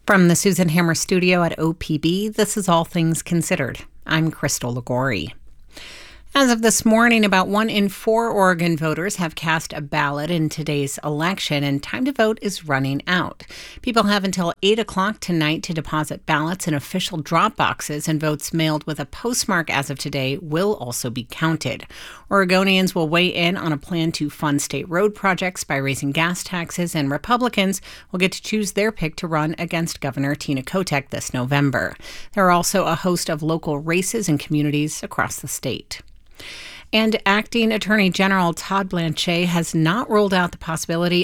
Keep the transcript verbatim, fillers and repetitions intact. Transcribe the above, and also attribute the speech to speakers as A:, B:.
A: From the Susan Hammer studio at O P B, this is All Things Considered. I'm Crystal Ligori. As of this morning, about one in four Oregon voters have cast a ballot in today's election, and time to vote is running out. People have until eight o'clock tonight to deposit ballots in official drop boxes, and votes mailed with a postmark as of today will also be counted. Oregonians will weigh in on a plan to fund state road projects by raising gas taxes, and Republicans will get to choose their pick to run against Governor Tina Kotek this November. There are also a host of local races and communities across the state. And Acting Attorney General Todd Blanchet has not ruled out the possibility